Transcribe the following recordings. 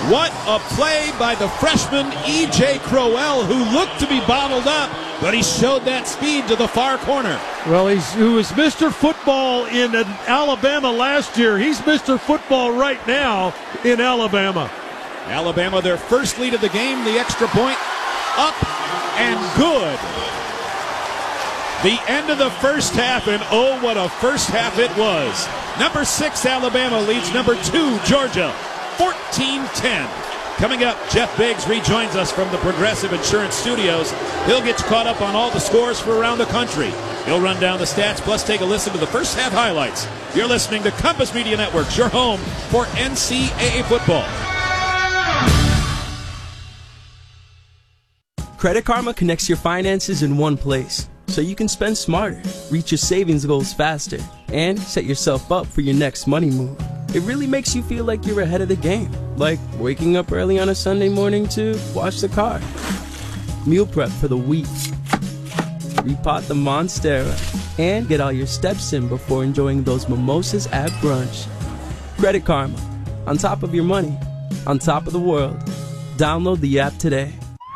What a play by the freshman E.J. Crowell, who looked to be bottled up, but he showed that speed to the far corner. Well, he was Mr. Football in Alabama last year. He's Mr. Football right now in Alabama. Alabama, their first lead of the game, the extra point, up and good. The end of the first half, and oh, what a first half it was. Number 6, Alabama leads number 2, Georgia, 14-10. Coming up, Jeff Biggs rejoins us from the Progressive Insurance Studios. He'll get you caught up on all the scores for around the country. He'll run down the stats, plus take a listen to the first half highlights. You're listening to Compass Media Networks, your home for NCAA football. Credit Karma connects your finances in one place, so you can spend smarter, reach your savings goals faster, and set yourself up for your next money move. It really makes you feel like you're ahead of the game, like waking up early on a Sunday morning to wash the car, meal prep for the week, repot the Monstera, and get all your steps in before enjoying those mimosas at brunch. Credit Karma, on top of your money, on top of the world. Download the app today.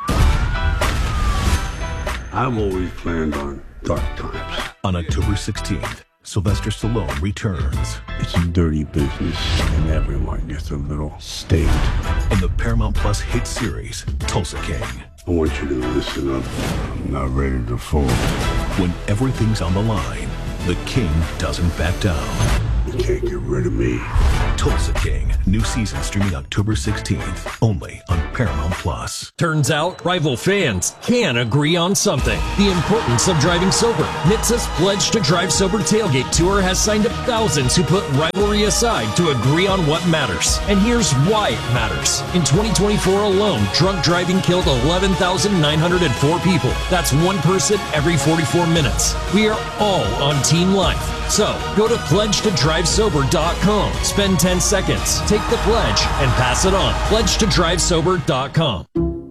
I've always planned on dark times. On October 16th, Sylvester Stallone returns. It's a dirty business, and everyone gets a little state. In the Paramount Plus hit series, Tulsa King. I want you to listen up. I'm not ready to fall. When everything's on the line, the King doesn't back down. You can't get rid of me. Tulsa King, new season streaming October 16th, only on Paramount Plus. Turns out, rival fans can agree on something. The importance of driving sober. NHTSA's Pledge to Drive Sober Tailgate Tour has signed up thousands who put rivalry aside to agree on what matters. And here's why it matters. In 2024 alone, drunk driving killed 11,904 people. That's one person every 44 minutes. We are all on Team Life. So, go to pledgetodrivesober.com. Spend 10 seconds, take the pledge, and pass it on. Pledgetodrivesober.com.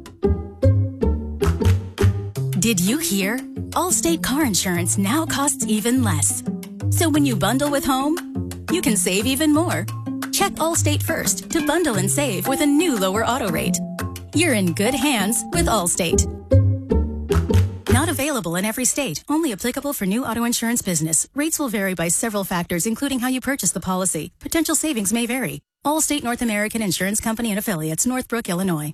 Did you hear? Allstate car insurance now costs even less. So when you bundle with home, you can save even more. Check Allstate first to bundle and save with a new lower auto rate. You're in good hands with Allstate. Not available in every state. Only applicable for new auto insurance business. Rates will vary by several factors, including how you purchase the policy. Potential savings may vary. Allstate North American Insurance Company and Affiliates, Northbrook, Illinois.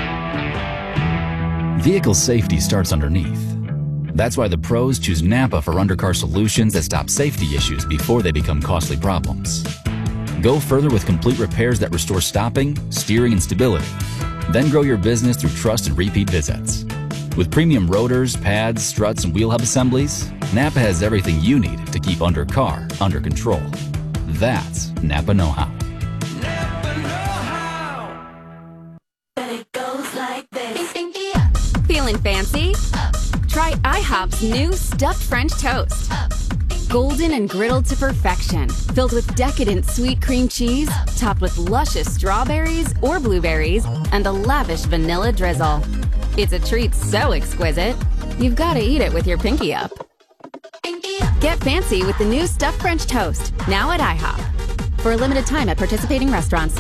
Vehicle safety starts underneath. That's why the pros choose Napa for undercar solutions that stop safety issues before they become costly problems. Go further with complete repairs that restore stopping, steering, and stability. Then grow your business through trust and repeat visits. With premium rotors, pads, struts, and wheel hub assemblies, Napa has everything you need to keep undercar under control. That's Napa know-how. Napa know-how. But it goes like this. Feeling fancy? Try IHOP's new stuffed French toast. Golden and griddled to perfection, filled with decadent sweet cream cheese, topped with luscious strawberries or blueberries, and a lavish vanilla drizzle. It's a treat so exquisite, you've got to eat it with your pinky up. Get fancy with the new stuffed French toast, now at IHOP. For a limited time at participating restaurants.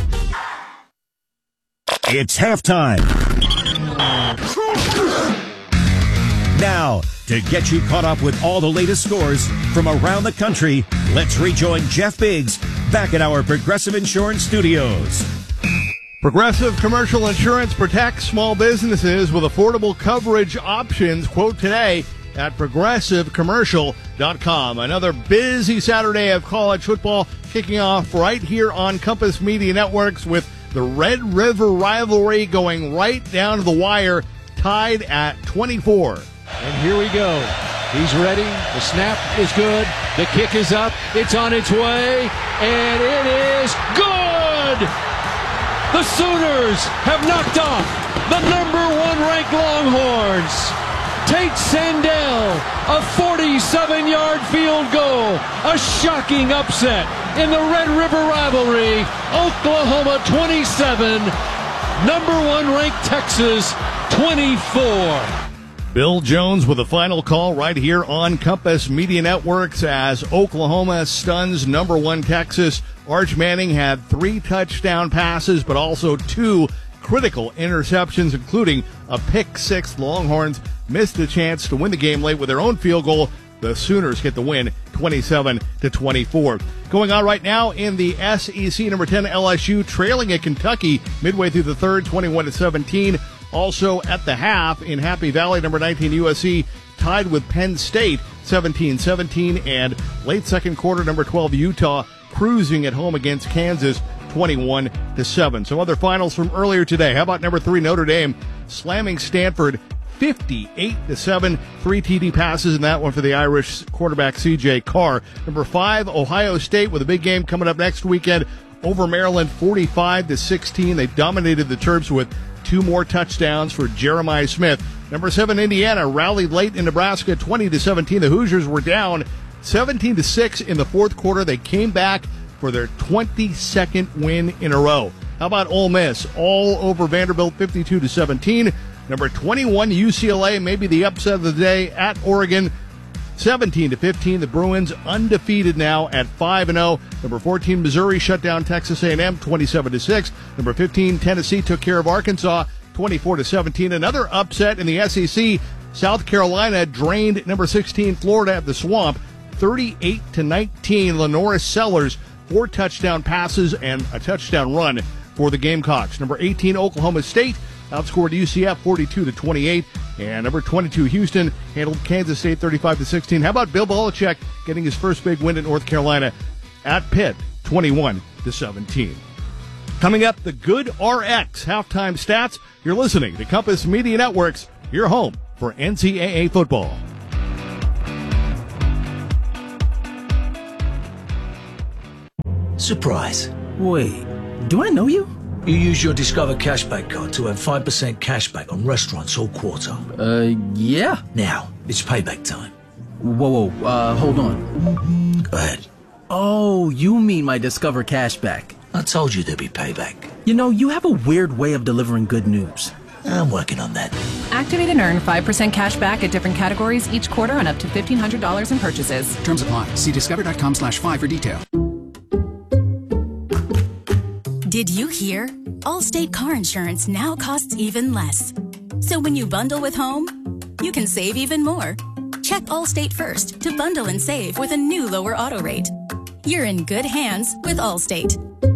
It's halftime. Now, to get you caught up with all the latest scores from around the country, let's rejoin Jeff Biggs back at our Progressive Insurance Studios. Progressive Commercial Insurance protects small businesses with affordable coverage options. Quote today at progressivecommercial.com. Another busy Saturday of college football kicking off right here on Compass Media Networks with the Red River rivalry going right down to the wire, tied at 24. And here we go. He's ready. The snap is good. The kick is up. It's on its way. And it is good! The Sooners have knocked off the #1 ranked Longhorns. Tate Sandell, a 47-yard field goal. A shocking upset in the Red River rivalry. Oklahoma 27, #1 ranked Texas 24. Bill Jones with a final call right here on Compass Media Networks as Oklahoma stuns number 1 Texas. Arch Manning had 3 touchdown passes, but also 2 critical interceptions, including a pick 6. Longhorns missed a chance to win the game late with their own field goal. The Sooners get the win 27-24. Going on right now in the SEC, number 10 LSU trailing at Kentucky midway through the third, 21-17. Also at the half in Happy Valley, number 19 USC tied with Penn State 17-17. And late second quarter, number 12 Utah cruising at home against Kansas 21-7. Some other finals from earlier today. How about number 3 Notre Dame slamming Stanford 58-7, 3 TD passes in that one for the Irish quarterback C.J. Carr. Number 5, Ohio State with a big game coming up next weekend over Maryland, 45-16. They dominated the Terps with 2 more touchdowns for Jeremiah Smith. Number 7, Indiana rallied late in Nebraska, 20-17. The Hoosiers were down 17-6 in the fourth quarter. They came back for their 22nd win in a row. How about Ole Miss? All over Vanderbilt, 52-17. Number 21, UCLA, maybe the upset of the day at Oregon, 17-15. The Bruins undefeated now at 5-0. Number 14, Missouri shut down Texas A&M, 27-6. Number 15, Tennessee took care of Arkansas, 24-17. Another upset in the SEC. South Carolina drained number 16, Florida at the Swamp, 38-19. Lenoris Sellers, 4 touchdown passes and a touchdown run for the Gamecocks. Number 18, Oklahoma State outscored UCF 42-28, and number 22 Houston handled Kansas State 35-16. How about Bill Belichick getting his first big win at North Carolina at Pitt 21-17? Coming up, the Good RX halftime stats. You're listening to Compass Media Networks, your home for NCAA football. Surprise. Wait, do I know you? You use your Discover Cashback card to earn 5% cashback on restaurants all quarter. Yeah. Now, it's payback time. Whoa, hold on. Go ahead. Oh, you mean my Discover Cashback. I told you there'd be payback. You know, you have a weird way of delivering good news. I'm working on that. Activate and earn 5% cash back at different categories each quarter on up to $1,500 in purchases. Terms apply. See discover.com/5 for details. Did you hear? Allstate car insurance now costs even less. So when you bundle with home, you can save even more. Check Allstate first to bundle and save with a new lower auto rate. You're in good hands with Allstate.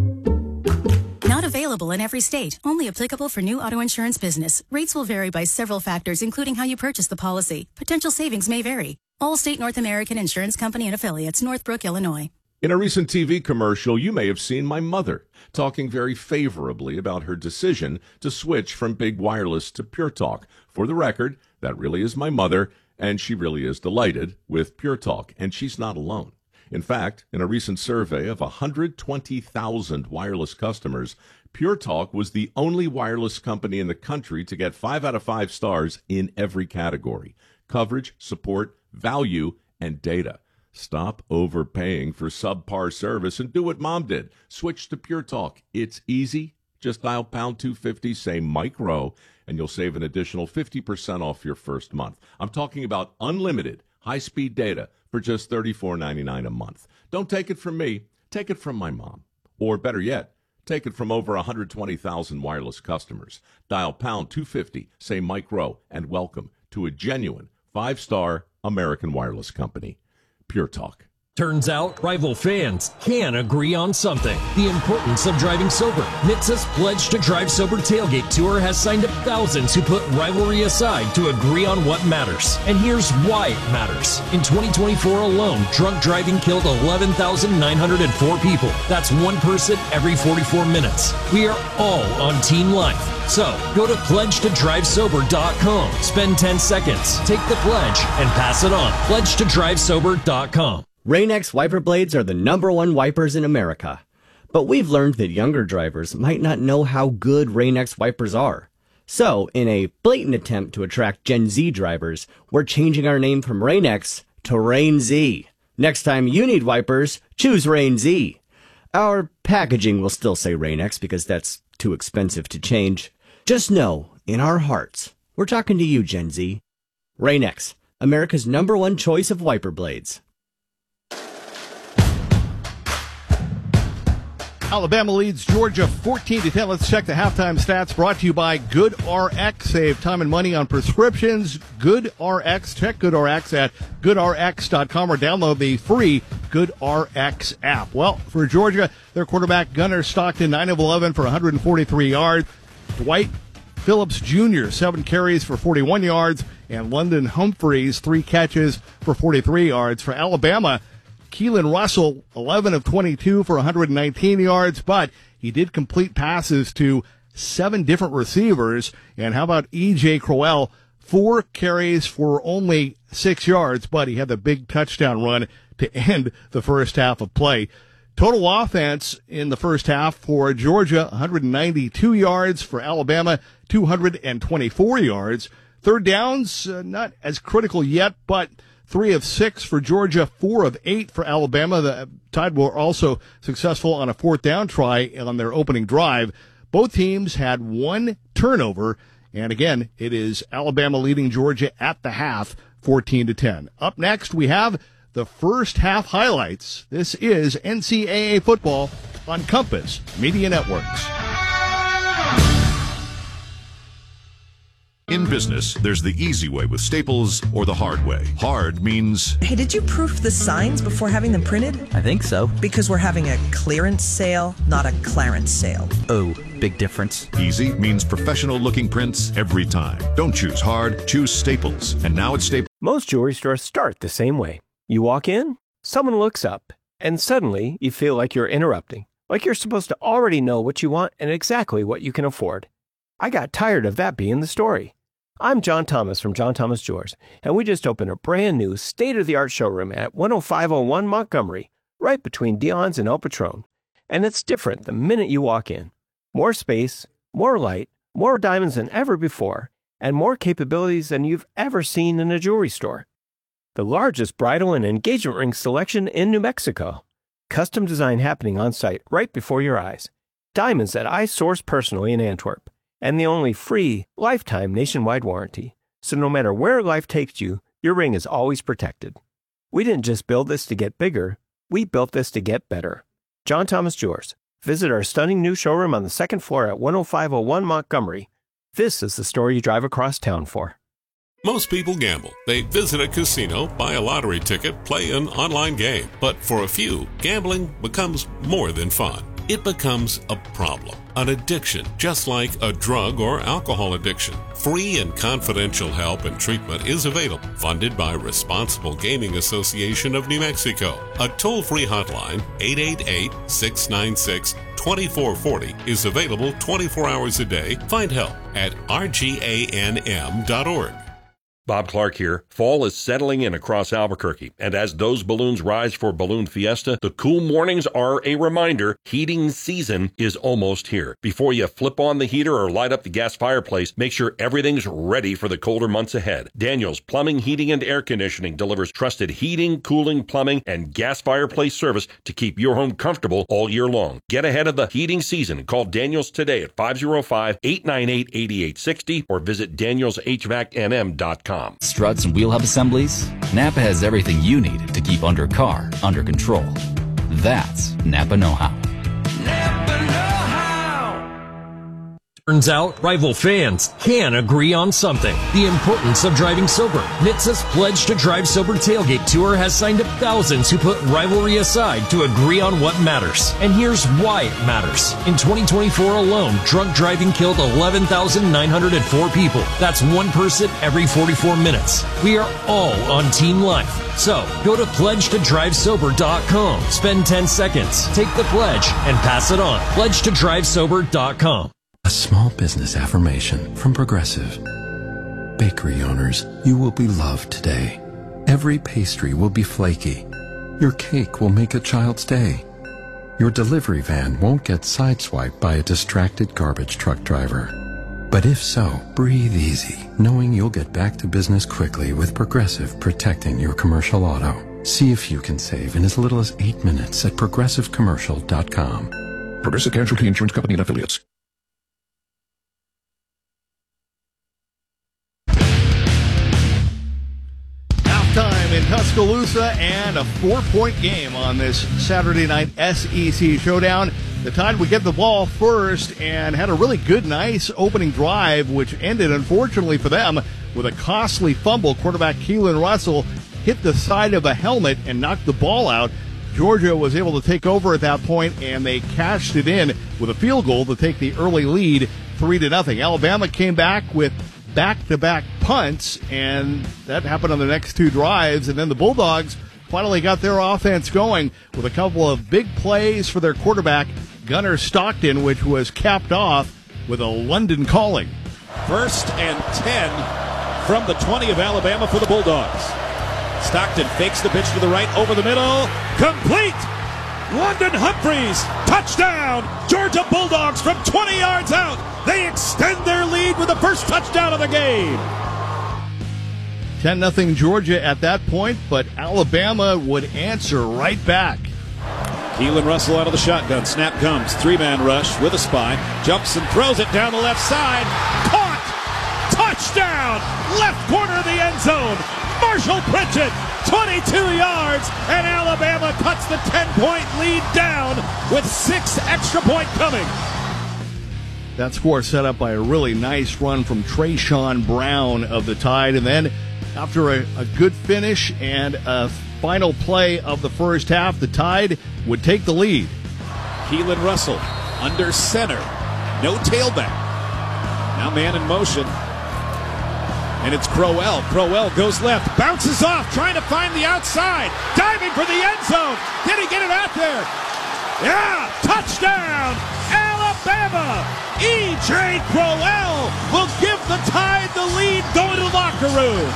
Not available in every state. Only applicable for new auto insurance business. Rates will vary by several factors, including how you purchase the policy. Potential savings may vary. Allstate North American Insurance Company and Affiliates, Northbrook, Illinois. In a recent TV commercial, you may have seen my mother talking very favorably about her decision to switch from Big Wireless to Pure Talk. For the record, that really is my mother, and she really is delighted with Pure Talk, and she's not alone. In fact, in a recent survey of 120,000 wireless customers, Pure Talk was the only wireless company in the country to get 5 out of 5 stars in every category: coverage, support, value, and data. Stop overpaying for subpar service and do what Mom did. Switch to Pure Talk. It's easy. Just dial pound 250, say Mike Rowe, and you'll save an additional 50% off your first month. I'm talking about unlimited high-speed data for just $34.99 a month. Don't take it from me. Take it from my mom. Or better yet, take it from over 120,000 wireless customers. Dial pound 250, say Mike Rowe, and welcome to a genuine 5-star American wireless company. Pure Talk. Turns out, rival fans can agree on something. The importance of driving sober. NHTSA's Pledge to Drive Sober Tailgate Tour has signed up thousands who put rivalry aside to agree on what matters. And here's why it matters. In 2024 alone, drunk driving killed 11,904 people. That's one person every 44 minutes. We are all on team life. So, go to pledgetodrivesober.com. Spend 10 seconds, take the pledge, and pass it on. Pledgetodrivesober.com. Rain-X wiper blades are the #1 wipers in America. But we've learned that younger drivers might not know how good Rain-X wipers are. So, in a blatant attempt to attract Gen Z drivers, we're changing our name from Rain-X to Rain-Z. Next time you need wipers, choose Rain-Z. Our packaging will still say Rain-X because that's too expensive to change. Just know, in our hearts, we're talking to you, Gen Z. Rain-X, America's #1 choice of wiper blades. Alabama leads Georgia 14-10. Let's check the halftime stats brought to you by GoodRx. Save time and money on prescriptions. GoodRx. Check GoodRx at goodrx.com or download the free GoodRx app. Well, for Georgia, their quarterback Gunnar Stockton, 9 of 11 for 143 yards. Dwight Phillips Jr., 7 carries for 41 yards. And London Humphreys, 3 catches for 43 yards. For Alabama, Keelan Russell, 11 of 22 for 119 yards, but he did complete passes to 7 different receivers. And how about E.J. Crowell, 4 carries for only 6 yards, but he had the big touchdown run to end the first half of play. Total offense in the first half for Georgia, 192 yards. For Alabama, 224 yards. Third downs, not as critical yet, but 3 of 6 for Georgia, 4 of 8 for Alabama. The Tide were also successful on a 4th down try on their opening drive. Both teams had 1 turnover, and again, it is Alabama leading Georgia at the half, 14-10. Up next, we have the first half highlights. This is NCAA football on Compass Media Networks. In business, there's the easy way with Staples or the hard way. Hard means... Hey, did you proof the signs before having them printed? I think so. Because we're having a clearance sale, not a Clarence sale. Oh, big difference. Easy means professional-looking prints every time. Don't choose hard, choose Staples. And now at Staples... Most jewelry stores start the same way. You walk in, someone looks up, and suddenly you feel like you're interrupting. Like you're supposed to already know what you want and exactly what you can afford. I got tired of that being the story. I'm John Thomas from John Thomas Jewelers, and we just opened a brand new state-of-the-art showroom at 10501 Montgomery, right between Dion's and El Patron. And it's different the minute you walk in. More space, more light, more diamonds than ever before, and more capabilities than you've ever seen in a jewelry store. The largest bridal and engagement ring selection in New Mexico. Custom design happening on site right before your eyes. Diamonds that I source personally in Antwerp. And the only free, lifetime nationwide warranty. So no matter where life takes you, your ring is always protected. We didn't just build this to get bigger, we built this to get better. John Thomas Jewelers. Visit our stunning new showroom on the 2nd floor at 10501 Montgomery. This is the store you drive across town for. Most people gamble. They visit a casino, buy a lottery ticket, play an online game. But for a few, gambling becomes more than fun. It becomes a problem, an addiction, just like a drug or alcohol addiction. Free and confidential help and treatment is available, funded by Responsible Gaming Association of New Mexico. A toll-free hotline, 888-696-2440, is available 24 hours a day. Find help at rganm.org. Bob Clark here. Fall is settling in across Albuquerque, and as those balloons rise for Balloon Fiesta, the cool mornings are a reminder heating season is almost here. Before you flip on the heater or light up the gas fireplace, make sure everything's ready for the colder months ahead. Daniels Plumbing, Heating, and Air Conditioning delivers trusted heating, cooling, plumbing, and gas fireplace service to keep your home comfortable all year long. Get ahead of the heating season. Call Daniels today at 505-898-8860 or visit danielshvacnm.com. Struts and wheel hub assemblies? Napa has everything you need to keep undercar under control. That's Napa know-how. Turns out, rival fans can agree on something. The importance of driving sober. NHTSA's Pledge to Drive Sober Tailgate Tour has signed up thousands who put rivalry aside to agree on what matters. And here's why it matters. In 2024 alone, drunk driving killed 11,904 people. That's one person every 44 minutes. We are all on Team Life. So, go to pledgetodrivesober.com. Spend 10 seconds, take the pledge, and pass it on. pledgetodrivesober.com. A small business affirmation from Progressive. Bakery owners, you will be loved today. Every pastry will be flaky. Your cake will make a child's day. Your delivery van won't get sideswiped by a distracted garbage truck driver. But if so, breathe easy, knowing you'll get back to business quickly with Progressive protecting your commercial auto. See if you can save in as little as 8 minutes at progressivecommercial.com. Progressive Casualty Insurance Company and Affiliates. halftime in Tuscaloosa and a 4-point game on this Saturday night SEC showdown. The Tide would get the ball first and had a really good, nice opening drive, which ended, unfortunately for them, with a costly fumble. Quarterback Keelan Russell hit the side of a helmet and knocked the ball out. Georgia was able to take over at that point, and they cashed it in with a field goal to take the early lead 3-0. Alabama came back with back-to-back punts, and that happened on the next two drives. And then the Bulldogs finally got their offense going with a couple of big plays for their quarterback, Gunnar Stockton, which was capped off with a London calling. 1st and 10 from the 20 of Alabama for the Bulldogs. Stockton fakes the pitch to the right, over the middle, complete! London Humphreys, touchdown! Georgia Bulldogs from 20 yards out. They extend their lead with the first touchdown of the game. 10-0 Georgia at that point, but Alabama would answer right back. Keelan Russell out of the shotgun. Snap comes. 3-man rush with a spy. Jumps and throws it down the left side. Caught! Touchdown! Left corner of the end zone. Marshall Pritchett, 22 yards, and Alabama cuts the 10-point lead down with 6 extra point coming. That score set up by a really nice run from Trayshawn Brown of the Tide. And then after a good finish and a final play of the first half, the Tide would take the lead. Keelan Russell under center. No tailback. Now man in motion. And it's Crowell. Crowell goes left. Bounces off. Trying to find the outside. Diving for the end zone. Did he get it out there? Yeah! Touchdown! Alabama! E.J. Crowell will give the Tide the lead going to the locker room.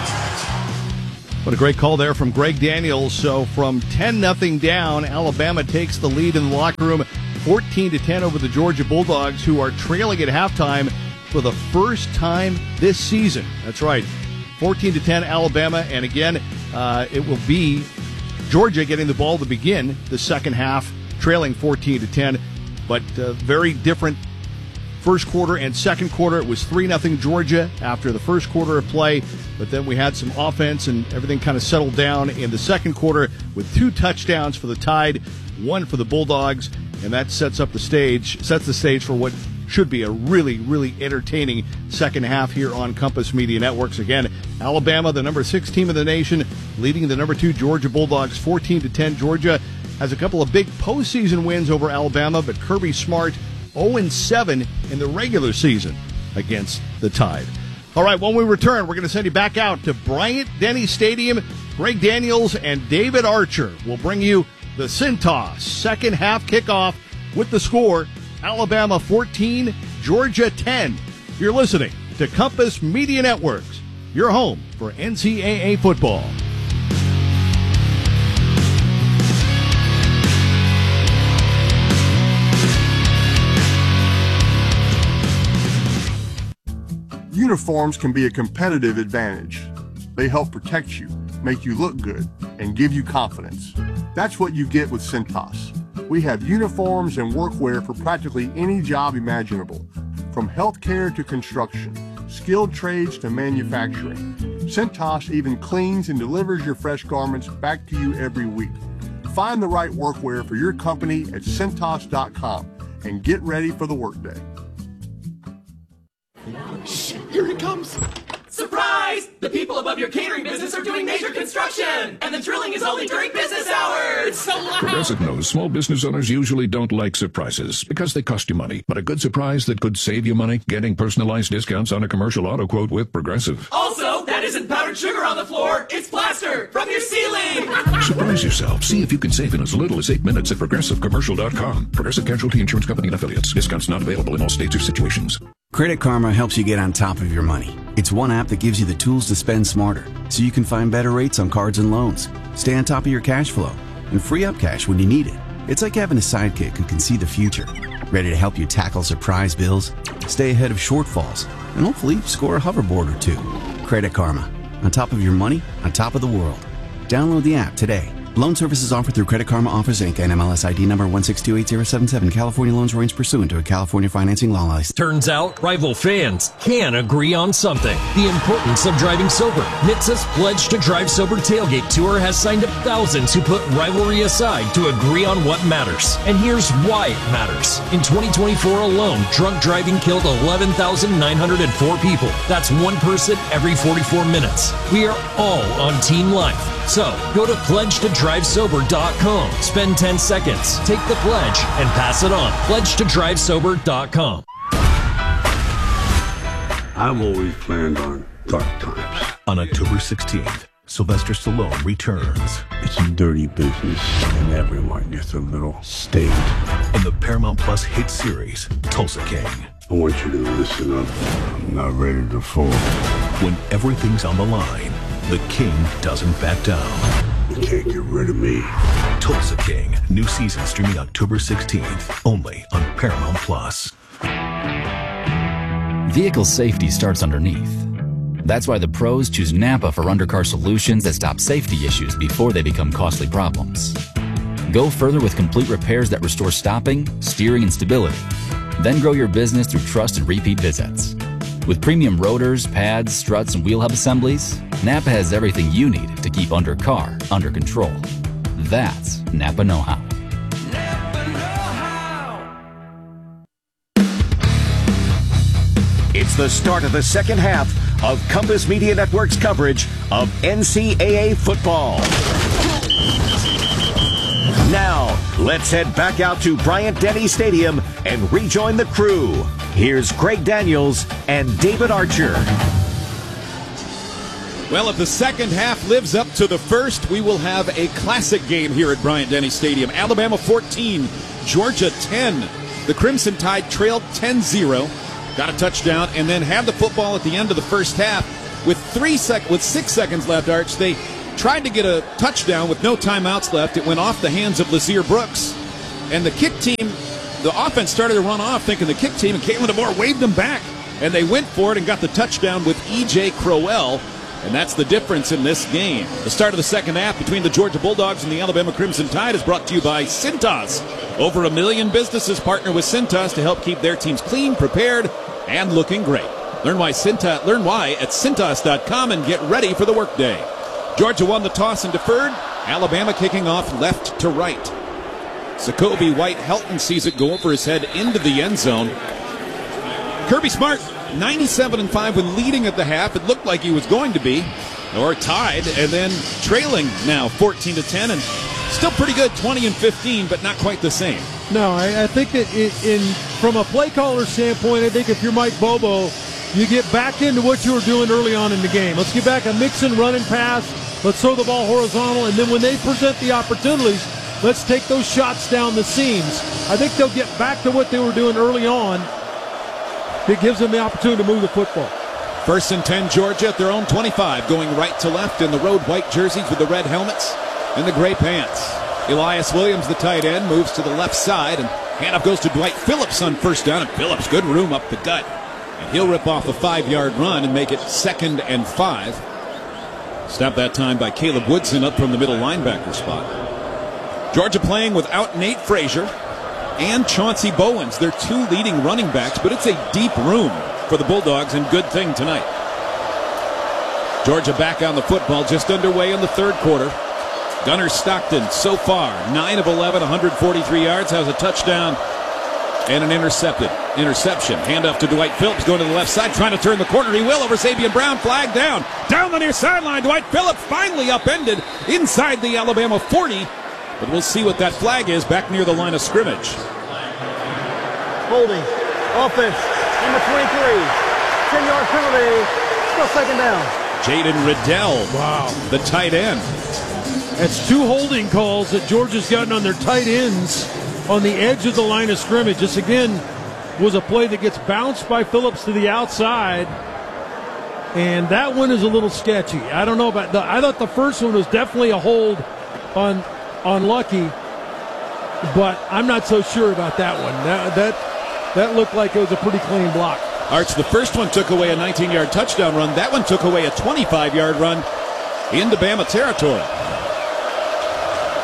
What a great call there from Greg Daniels. So from 10-0 down, Alabama takes the lead in the locker room, 14-10 over the Georgia Bulldogs, who are trailing at halftime for the first time this season. That's right, 14-10 Alabama, and again, it will be Georgia getting the ball to begin the second half, trailing 14-10, but very different first quarter and second quarter. It was 3-0 Georgia after the first quarter of play, but then we had some offense and everything kind of settled down in the second quarter with 2 touchdowns for the Tide, 1 for the Bulldogs, and that sets the stage for what should be a really, really entertaining second half here on Compass Media Networks. Again, Alabama, the number 6 team in the nation, leading the number 2 Georgia Bulldogs 14-10. Georgia has a couple of big postseason wins over Alabama, but Kirby Smart 0-7 in the regular season against the Tide. All right, when we return, we're going to send you back out to Bryant-Denny Stadium. Greg Daniels and David Archer will bring you the Cintas second half kickoff with the score Alabama 14, Georgia 10. You're listening to Compass Media Networks, your home for NCAA football. Uniforms can be a competitive advantage. They help protect you, make you look good, and give you confidence. That's what you get with Cintas. We have uniforms and workwear for practically any job imaginable, from healthcare to construction, skilled trades to manufacturing. Cintas even cleans and delivers your fresh garments back to you every week. Find the right workwear for your company at Cintas.com and get ready for the workday. Shh, here it comes. Surprise! The people above your catering business are doing major construction, and the drilling is only during business hours. It's so loud. Progressive knows small business owners usually don't like surprises because they cost you money. But a good surprise that could save you money, getting personalized discounts on a commercial auto quote with Progressive. Also, that isn't powdered sugar on the floor. It's plaster from your ceiling. Surprise yourself. See if you can save in as little as 8 minutes at ProgressiveCommercial.com. Progressive Casualty Insurance Company and Affiliates. Discounts not available in all states or situations. Credit Karma helps you get on top of your money. It's one app that gives you the tools to spend smarter, so you can find better rates on cards and loans, stay on top of your cash flow, and free up cash when you need it. It's like having a sidekick who can see the future, ready to help you tackle surprise bills, stay ahead of shortfalls, and hopefully score a hoverboard or two. Credit Karma. On top of your money, on top of the world. Download the app today. Loan services offered through Credit Karma Offers Inc. and MLS ID number 1628077. California loans arranged pursuant to a California financing law license. Turns out, rival fans can agree on something. The importance of driving sober. NHTSA's Pledge to Drive Sober Tailgate Tour has signed up thousands who put rivalry aside to agree on what matters. And here's why it matters. In 2024 alone, drunk driving killed 11,904 people. That's one person every 44 minutes. We are all on Team Life. So, go to pledgetodrivesober.com. Spend 10 seconds, take the pledge, and pass it on. Pledgetodrivesober.com. I've always planned on dark times. On October 16th, Sylvester Stallone returns. It's a dirty business, and everyone gets a little staged. In the Paramount Plus hit series, Tulsa King. I want you to listen up. I'm not ready to fall. When everything's on the line, the King doesn't back down. You can't get rid of me. Tulsa King, new season streaming October 16th, only on Paramount Plus. Vehicle safety starts underneath. That's why the pros choose Napa for undercar solutions that stop safety issues before they become costly problems. Go further with complete repairs that restore stopping, steering, and stability. Then grow your business through trust and repeat visits. With premium rotors, pads, struts, and wheel hub assemblies, Napa has everything you need to keep undercar under control. That's Napa know-how. It's the start of the second half of Compass Media Network's coverage of NCAA football. Now, let's head back out to Bryant-Denny Stadium and rejoin the crew. Here's Greg Daniels and David Archer. Well, if the second half lives up to the first, we will have a classic game here at Bryant-Denny Stadium. Alabama 14, Georgia 10. The Crimson Tide trailed 10-0, got a touchdown, and then had the football at the end of the first half. With 6 seconds left, Arch, they tried to get a touchdown with no timeouts left. It went off the hands of Lazier Brooks. And the kick team, the offense started to run off thinking the kick team, and Caitlin DeMoore waved them back. And they went for it and got the touchdown with E.J. Crowell. And that's the difference in this game. The start of the second half between the Georgia Bulldogs and the Alabama Crimson Tide is brought to you by Cintas. Over 1 million businesses partner with Cintas to help keep their teams clean, prepared, and looking great. Learn why at Cintas.com and get ready for the workday. Georgia won the toss and deferred. Alabama kicking off left to right. Jacoby White-Helton sees it go over his head into the end zone. Kirby Smart, 97-5 when leading at the half. It looked like he was going to be, or tied, and then trailing now 14-10, and still pretty good, 20-15, but not quite the same. No, I think that from a play caller standpoint, I think if you're Mike Bobo, you get back into what you were doing early on in the game. Let's get back a mix and run and pass. Let's throw the ball horizontal, and then when they present the opportunities, let's take those shots down the seams. I think they'll get back to what they were doing early on. It gives them the opportunity to move the football. 1st and 10, Georgia at their own 25, going right to left in the road white jerseys with the red helmets and the gray pants. Elias Williams, the tight end, moves to the left side, and handoff goes to Dwight Phillips on first down, and Phillips, good room up the gut. And he'll rip off a 5-yard run and make it 2nd and 5. Stopped that time by Caleb Woodson up from the middle linebacker spot. Georgia playing without Nate Frazier and Chauncey Bowens, their 2 leading running backs, but it's a deep room for the Bulldogs, and good thing tonight. Georgia back on the football, just underway in the third quarter. Gunnar Stockton, so far, 9 of 11, 143 yards, has a touchdown and an interception. Handoff to Dwight Phillips, going to the left side, trying to turn the corner. He will over Sabian Brown, flag down. Down the near sideline, Dwight Phillips finally upended inside the Alabama 40. But we'll see what that flag is back near the line of scrimmage. Holding. Offense. Number 23. 10-yard penalty. Still 2nd down. Jaden Riddell. Wow. The tight end. That's 2 holding calls that Georgia's gotten on their tight ends on the edge of the line of scrimmage. This, again, was a play that gets bounced by Phillips to the outside. And that one is a little sketchy. I don't know about that. I thought the first one was definitely a hold on Lucky, but I'm not so sure about that one. That looked like it was a pretty clean block. Arch, the first one took away a 19-yard touchdown run. That one took away a 25-yard run into Bama territory.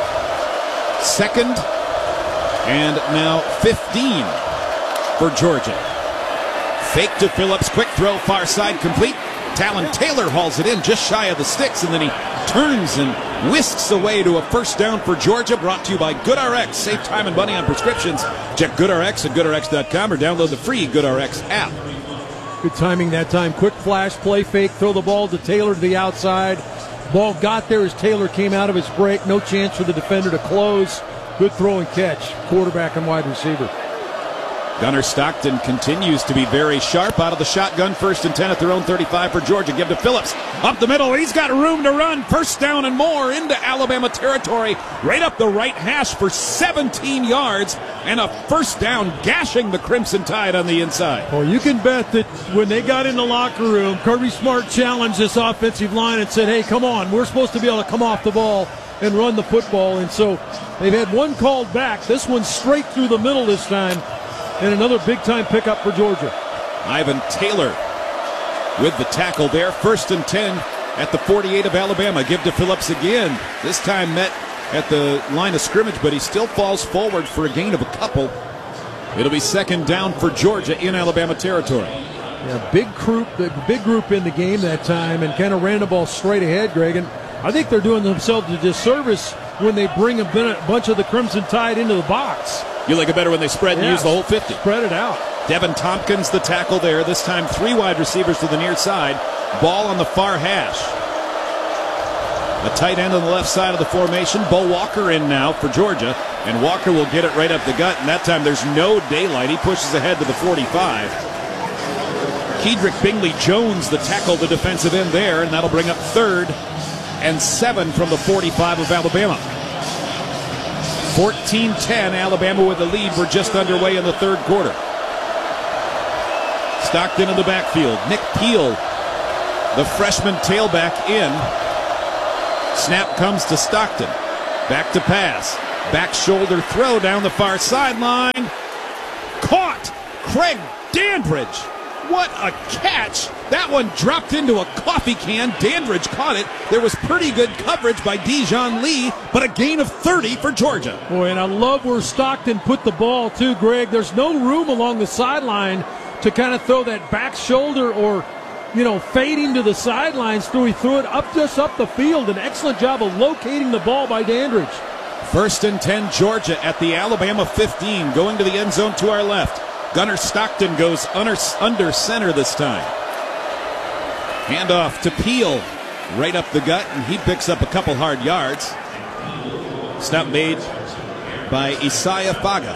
2nd and now 15 for Georgia. Fake to Phillips, quick throw, far side, complete. Talon Taylor hauls it in just shy of the sticks, and then he turns and whisks away to a first down for Georgia. Brought to you by GoodRx. Save time and money on prescriptions. Check GoodRx at GoodRx.com or download the free GoodRx app. Good timing that time. Quick flash, play fake, throw the ball to Taylor to the outside. Ball got there as Taylor came out of his break. No chance for the defender to close. Good throw and catch. Quarterback and wide receiver. Gunnar Stockton continues to be very sharp out of the shotgun. 1st and 10 at their own 35 for Georgia. Give to Phillips. Up the middle. He's got room to run. First down and more into Alabama territory. Right up the right hash for 17 yards. And a first down, gashing the Crimson Tide on the inside. Well, you can bet that when they got in the locker room, Kirby Smart challenged this offensive line and said, hey, come on. We're supposed to be able to come off the ball and run the football. And so they've had one called back. This one's straight through the middle this time. And another big-time pickup for Georgia. Ivan Taylor with the tackle there. 1st and 10 at the 48 of Alabama. Give to Phillips again. This time met at the line of scrimmage, but he still falls forward for a gain of a couple. It'll be 2nd down for Georgia in Alabama territory. Yeah, big group in the game that time, and kind of ran the ball straight ahead, Greg. And I think they're doing themselves a disservice when they bring a bunch of the Crimson Tide into the box. You like it better when they spread and use the whole 50. Spread it out. Devin Tompkins, the tackle there. This time 3 wide receivers to the near side. Ball on the far hash. A tight end on the left side of the formation. Bo Walker in now for Georgia. And Walker will get it right up the gut. And that time there's no daylight. He pushes ahead to the 45. Kedrick Bingley Jones, the tackle, the defensive end there. And that'll bring up 3rd and 7 from the 45 of Alabama. 14-10, Alabama with the lead. We're just underway in the 3rd quarter. Stockton in the backfield. Nick Peel, the freshman tailback, in. Snap comes to Stockton. Back to pass. Back shoulder throw down the far sideline. Caught! Craig Dandridge. What a catch! That one dropped into a coffee can. Dandridge caught it. There was pretty good coverage by Dijon Lee, but a gain of 30 for Georgia. Boy, and I love where Stockton put the ball, too, Greg. There's no room along the sideline to kind of throw that back shoulder or, fading to the sidelines. He threw it just up the field. An excellent job of locating the ball by Dandridge. 1st and 10, Georgia at the Alabama 15, going to the end zone to our left. Gunnar Stockton goes under center this time. Handoff to Peel, right up the gut, and he picks up a couple hard yards. Snap made by Isaiah Faga.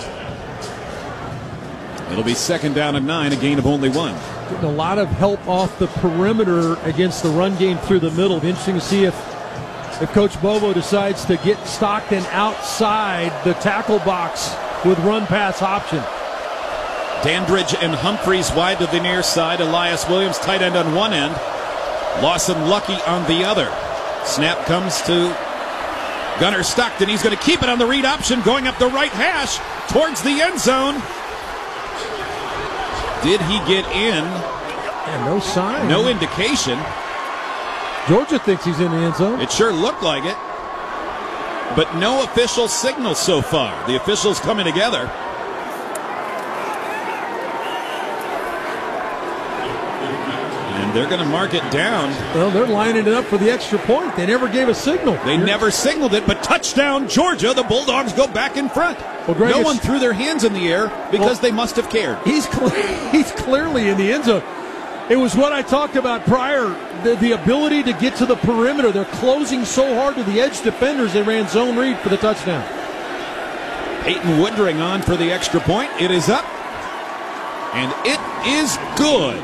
It'll be 2nd down and 9, a gain of only 1. Getting a lot of help off the perimeter against the run game through the middle. Interesting to see if Coach Bobo decides to get Stockton outside the tackle box with run-pass option. Dandridge and Humphreys wide to the near side. Elias Williams, tight end on one end. Lawson Lucky on the other. Snap comes to Gunnar Stockton. He's going to keep it on the read option, going up the right hash towards the end zone. Did he get in? Yeah, no sign. No indication. Georgia thinks he's in the end zone. It sure looked like it. But no official signal so far. The officials coming together. They're going to mark it down. Well, they're lining it up for the extra point. They never gave a signel. They never signaled it, but touchdown, Georgia. The Bulldogs go back in front. Well, Greg, no one threw their hands in the air because they must have cared. He's clearly in the end zone. It was what I talked about prior, the ability to get to the perimeter. They're closing so hard to the edge defenders, they ran zone read for the touchdown. Peyton Woodring on for the extra point. It is up, and it is good.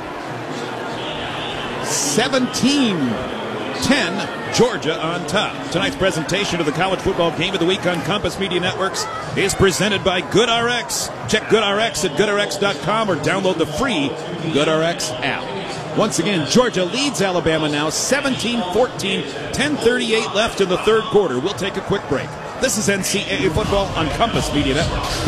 17-10, Georgia on top. Tonight's presentation of the College Football Game of the Week on Compass Media Networks is presented by GoodRx. Check GoodRx at GoodRx.com or download the free GoodRx app. Once again, Georgia leads Alabama now 17-14, 10:38 left in the 3rd quarter. We'll take a quick break. This is NCAA Football on Compass Media Networks.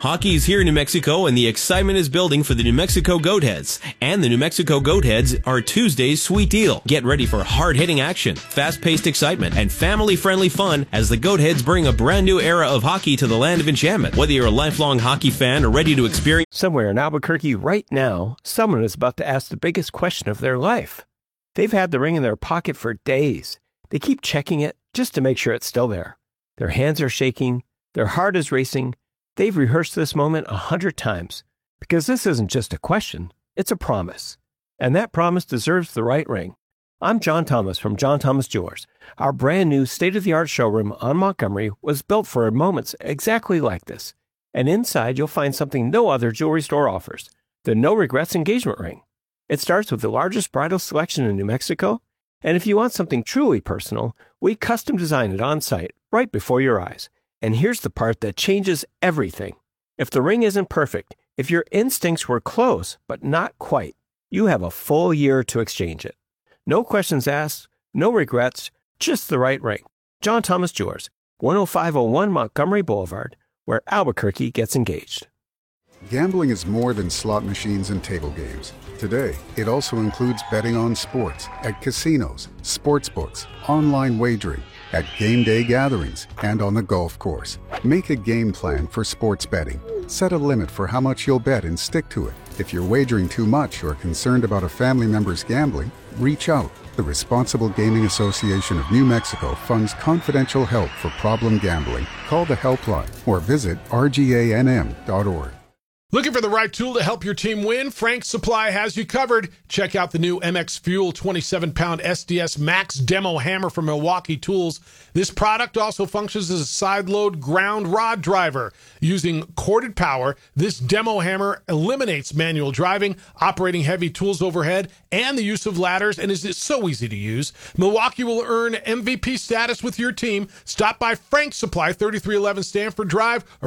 Hockey is here in New Mexico, and the excitement is building for the New Mexico Goatheads. And the New Mexico Goatheads are Tuesday's sweet deal. Get ready for hard-hitting action, fast-paced excitement, and family-friendly fun as the Goatheads bring a brand new era of hockey to the land of enchantment. Whether you're a lifelong hockey fan or ready to experience... Somewhere in Albuquerque right now, someone is about to ask the biggest question of their life. They've had the ring in their pocket for days. They keep checking it just to make sure it's still there. Their hands are shaking. Their heart is racing. They've rehearsed this moment 100 times because this isn't just a question, it's a promise. And that promise deserves the right ring. I'm John Thomas from John Thomas Jewelers. Our brand new state-of-the-art showroom on Montgomery was built for moments exactly like this. And inside you'll find something no other jewelry store offers, the No Regrets engagement ring. It starts with the largest bridal selection in New Mexico, and if you want something truly personal, we custom design it on site right before your eyes. And here's the part that changes everything. If the ring isn't perfect, if your instincts were close but not quite, you have a full year to exchange it. No questions asked, no regrets, just the right ring. John Thomas Jewelers, 10501 Montgomery Boulevard, where Albuquerque gets engaged. Gambling is more than slot machines and table games. Today, it also includes betting on sports at casinos, sports books, online wagering, at game day gatherings, and on the golf course. Make a game plan for sports betting. Set a limit for how much you'll bet and stick to it. If you're wagering too much or concerned about a family member's gambling, reach out. The Responsible Gaming Association of New Mexico funds confidential help for problem gambling. Call the helpline or visit rganm.org. Looking for the right tool to help your team win? Frank's Supply has you covered. Check out the new MX Fuel 27-pound SDS Max Demo Hammer from Milwaukee Tools. This product also functions as a side-load ground rod driver. Using corded power, this demo hammer eliminates manual driving, operating heavy tools overhead, and the use of ladders, and is so easy to use. Milwaukee will earn MVP status with your team. Stop by Frank's Supply, 3311 Stanford Drive, or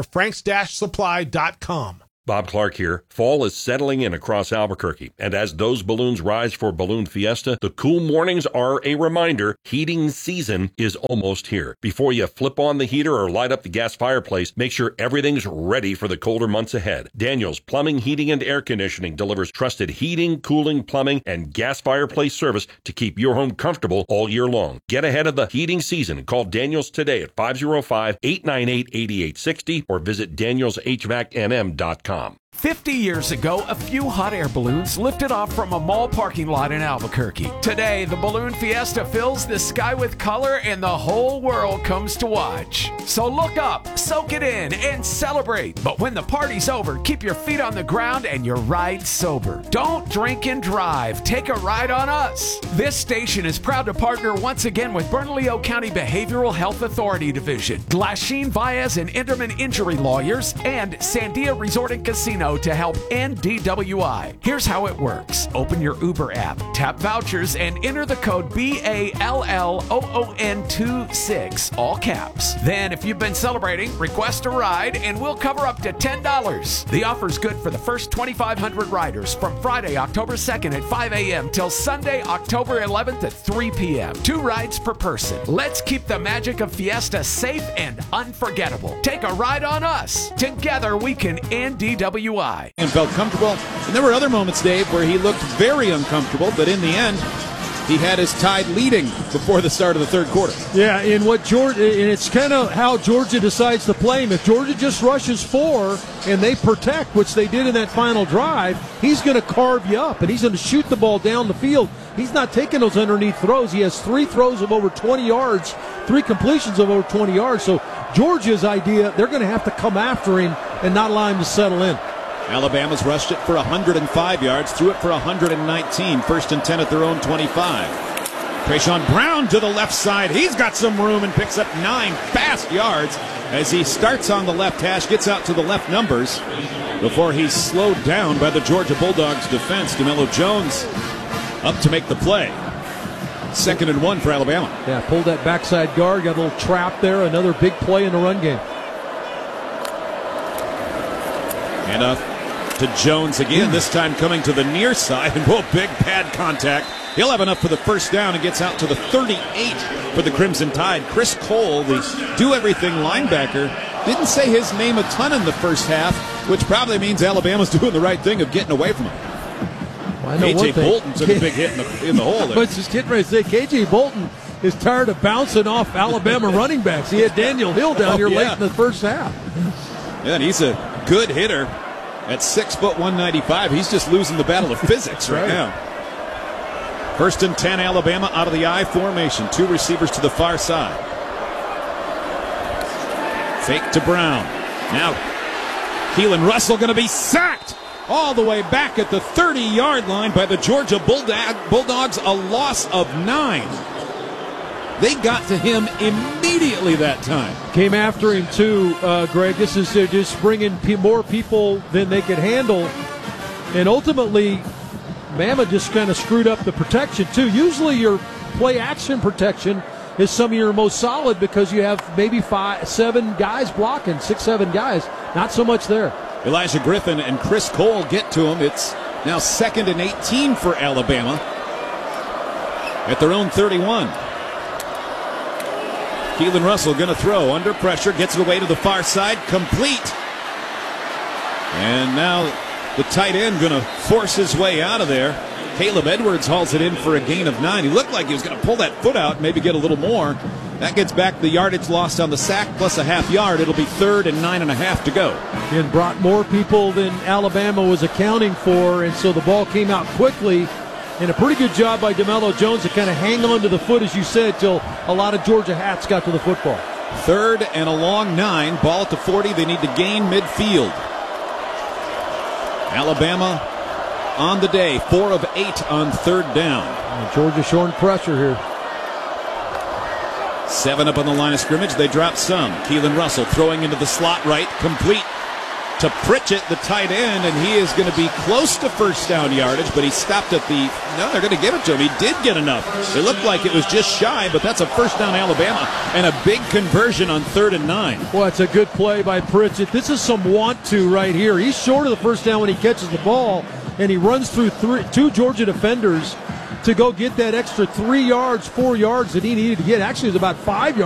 franks-supply.com. Bob Clark here. Fall is settling in across Albuquerque, and as those balloons rise for Balloon Fiesta, the cool mornings are a reminder heating season is almost here. Before you flip on the heater or light up the gas fireplace, make sure everything's ready for the colder months ahead. Daniels Plumbing, Heating, and Air Conditioning delivers trusted heating, cooling, plumbing, and gas fireplace service to keep your home comfortable all year long. Get ahead of the heating season and call Daniels today at 505-898-8860 or visit danielshvacnm.com. 50 years ago, a few hot air balloons lifted off from a mall parking lot in Albuquerque. Today, the Balloon Fiesta fills the sky with color and the whole world comes to watch. So look up, soak it in, and celebrate. But when the party's over, keep your feet on the ground and your ride sober. Don't drink and drive. Take a ride on us. This station is proud to partner once again with Bernalillo County Behavioral Health Authority Division, Glasheen, Baez, and Enderman Injury Lawyers, and Sandia Resort and Casino to help end DWI. Here's how it works. Open your Uber app, tap vouchers, and enter the code BALLOON26, all caps. Then, if you've been celebrating, request a ride, and we'll cover up to $10. The offer's good for the first 2,500 riders from Friday, October 2nd at 5 a.m. till Sunday, October 11th at 3 p.m. 2 rides per person. Let's keep the magic of Fiesta safe and unforgettable. Take a ride on us. Together, we can end DWI. And felt comfortable. And there were other moments, Dave, where he looked very uncomfortable, but in the end, he had his Tide leading before the start of the third quarter. Yeah, and it's kind of how Georgia decides to play him. If Georgia just rushes 4 and they protect, which they did in that final drive, he's going to carve you up, and he's going to shoot the ball down the field. He's not taking those underneath throws. He has 3 throws of over 20 yards, 3 completions of over 20 yards. So Georgia's idea, they're going to have to come after him and not allow him to settle in. Alabama's rushed it for 105 yards, threw it for 119, first and 10 at their own 25. Trayshawn Brown to the left side. He's got some room and picks up 9 fast yards as he starts on the left hash, gets out to the left numbers before he's slowed down by the Georgia Bulldogs defense. DeMello Jones up to make the play. 2nd and 1 for Alabama. Yeah, pulled that backside guard, got a little trap there, another big play in the run game. And to Jones again, this time coming to the near side, and big pad contact. He'll have enough for the first down and gets out to the 38 for the Crimson Tide. Chris Cole, the do-everything linebacker, Didn't say his name a ton in the first half, which probably means Alabama's doing the right thing of getting away from him. Well, KJ Bolton took a big hit in the hole there. I was just getting ready to say, KJ Bolton is tired of bouncing off Alabama running backs. He had Daniel Hill down here late in the first half. Yeah, and he's a good hitter at 6'1", 195. He's just losing the battle of physics right now. 1st and 10, Alabama out of the I formation. 2 receivers to the far side. Fake to Brown. Now, Keelan Russell going to be sacked all the way back at the 30-yard line by the Georgia Bulldogs, a loss of 9. They got to him immediately that time. Came after him, too, Greg. This is just bringing more people than they could handle. And ultimately, Bama just kind of screwed up the protection, too. Usually your play-action protection is some of your most solid because you have maybe 7 guys blocking, 6, 7 guys. Not so much there. Elijah Griffin and Chris Cole get to him. It's now 2nd and 18 for Alabama at their own 31. Keelan Russell going to throw under pressure, gets it away to the far side, complete. And now the tight end going to force his way out of there. Caleb Edwards hauls it in for a gain of 9. He looked like he was going to pull that foot out, maybe get a little more. That gets back the yardage lost on the sack plus a half yard. It'll be 3rd and 9.5 to go. And brought more people than Alabama was accounting for, and so the ball came out quickly. And a pretty good job by DeMello Jones to kind of hang on to the foot, as you said, till a lot of Georgia hats got to the football. 3rd and a long 9. Ball at the 40. They need to gain midfield. Alabama on the day. 4 of 8 on 3rd down. And Georgia showing pressure here. 7 up on the line of scrimmage. They drop some. Keelan Russell throwing into the slot right. Complete to Pritchett, the tight end, and he is going to be close to first down yardage, but he stopped at the... No, they're going to give it to him. He did get enough. It looked like it was just shy, but that's a first down Alabama and a big conversion on 3rd and 9. Well, it's a good play by Pritchett. This is some want-to right here. He's short of the first down when he catches the ball, and he runs through 2 Georgia defenders to go get that extra 3 yards, 4 yards that he needed to get. Actually, it was about 5 yards.